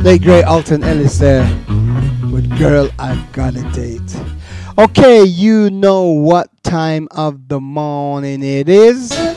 Late great Alton Ellis there with Girl I've Got a Date. Okay, you know what time of the morning it is.